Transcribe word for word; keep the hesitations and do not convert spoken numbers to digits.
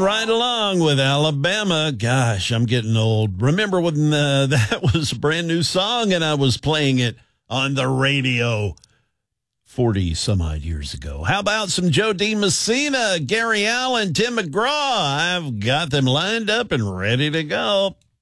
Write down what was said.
right along with Alabama. Gosh, I'm getting old. Remember when uh, that was a brand new song and I was playing it on the radio forty some odd years ago. How about some Joe D. Messina, Gary Allen, Tim McGraw? I've got them lined up and ready to go.